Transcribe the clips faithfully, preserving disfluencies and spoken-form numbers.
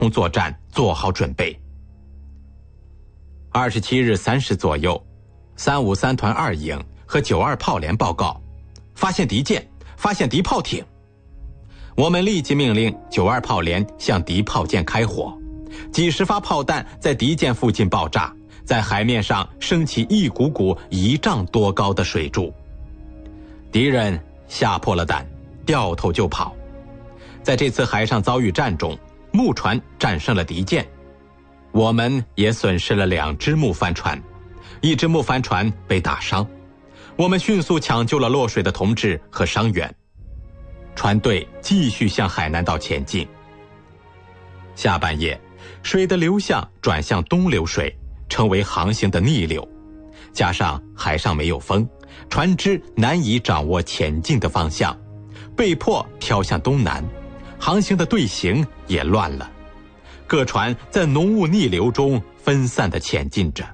作战做好准备。二十七日三时左右，三五三团二营和九二炮连报告，发现敌舰，发现敌炮艇。我们立即命令九二炮连向敌炮舰开火，几十发炮弹在敌舰附近爆炸，在海面上升起一股股一丈多高的水柱。敌人吓破了胆，掉头就跑。在这次海上遭遇战中，木船战胜了敌舰，我们也损失了两只木帆船，一只木帆船被打伤。我们迅速抢救了落水的同志和伤员。船队继续向海南岛前进。下半夜，水的流向转向东流水，成为航行的逆流。加上海上没有风，船只难以掌握前进的方向，被迫飘向东南，航行的队形也乱了。各船在浓雾逆流中分散地前进着。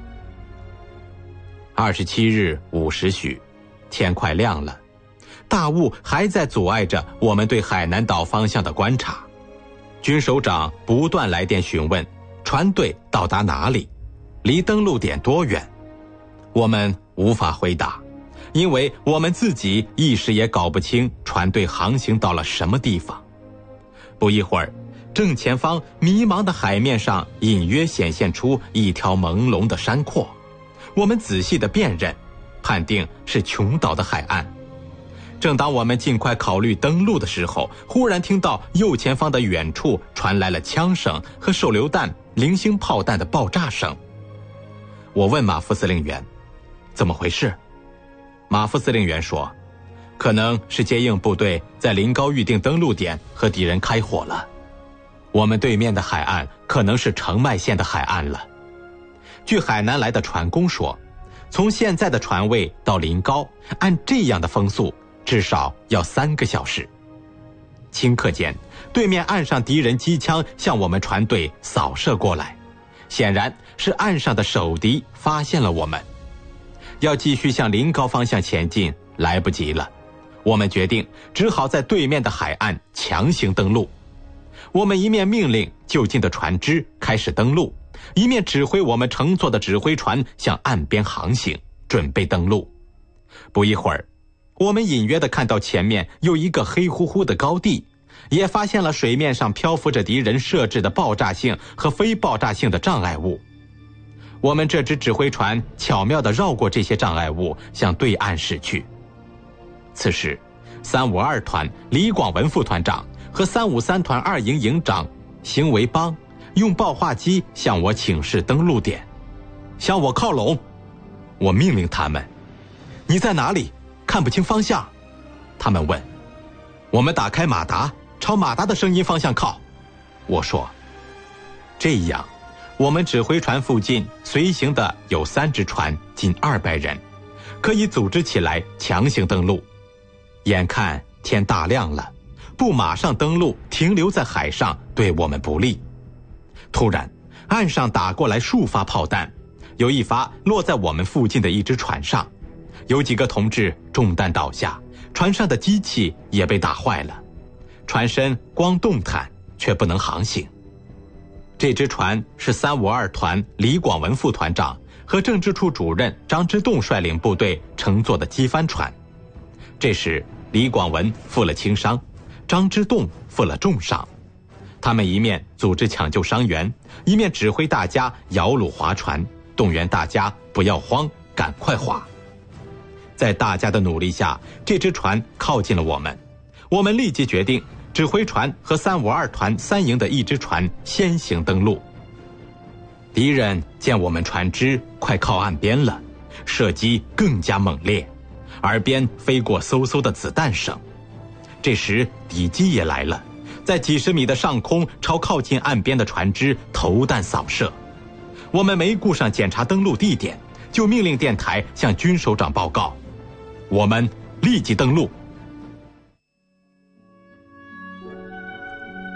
二十七日五时许，天快亮了，大雾还在阻碍着我们对海南岛方向的观察。军首长不断来电询问船队到达哪里，离登陆点多远。我们无法回答，因为我们自己一时也搞不清船队航行到了什么地方。不一会儿，正前方迷茫的海面上隐约显现出一条朦胧的山廓，我们仔细地辨认，判定是琼岛的海岸。正当我们尽快考虑登陆的时候，忽然听到右前方的远处传来了枪声和手榴弹、零星炮弹的爆炸声。我问马副司令员，怎么回事？马副司令员说，可能是接应部队在临高预定登陆点和敌人开火了。我们对面的海岸可能是澄迈县的海岸了。据海南来的船工说，从现在的船位到临高，按这样的风速，至少要三个小时。顷刻间，对面岸上敌人机枪向我们船队扫射过来，显然是岸上的守敌发现了我们。要继续向临高方向前进，来不及了。我们决定只好在对面的海岸强行登陆。我们一面命令就近的船只开始登陆，一面指挥我们乘坐的指挥船向岸边航行，准备登陆。不一会儿，我们隐约地看到前面有一个黑乎乎的高地，也发现了水面上漂浮着敌人设置的爆炸性和非爆炸性的障碍物。我们这支指挥船巧妙地绕过这些障碍物，向对岸驶去。此时，三五二团李广文副团长和三五三团二营营长邢维邦用报话机向我请示登陆点，向我靠拢。我命令他们，你在哪里？看不清方向。他们问。我们打开马达，朝马达的声音方向靠。我说。这样，我们指挥船附近随行的有三只船，近二百人，可以组织起来强行登陆。眼看天大亮了，不马上登陆，停留在海上对我们不利。突然，岸上打过来数发炮弹，有一发落在我们附近的一只船上，有几个同志中弹倒下，船上的机器也被打坏了，船身光动弹却不能航行。这只船是三五二团李广文副团长和政治处主任张之洞率领部队乘坐的机帆船。这时李广文负了轻伤，张之洞负了重伤。他们一面组织抢救伤员，一面指挥大家摇橹划船，动员大家不要慌，赶快划。在大家的努力下，这只船靠近了我们。我们立即决定指挥船和三五二团三营的一只船先行登陆。敌人见我们船只快靠岸边了，射击更加猛烈，耳边飞过嗖嗖的子弹声。这时敌机也来了，在几十米的上空朝靠近岸边的船只投弹扫射。我们没顾上检查登陆地点，就命令电台向军首长报告，我们立即登陆。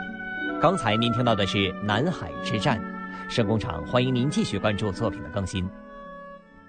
刚才您听到的是南海之战，声工厂欢迎您继续关注作品的更新。